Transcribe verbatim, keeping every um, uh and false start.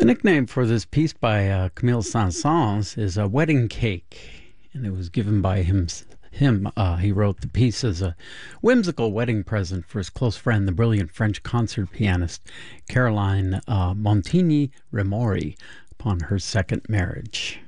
nickname for this piece by uh, Camille Saint-Saëns is a wedding cake, and it was given by him. Him, uh, he wrote the piece as a whimsical wedding present for his close friend, the brilliant French concert pianist Caroline uh, Montigny-Remori, upon her second marriage.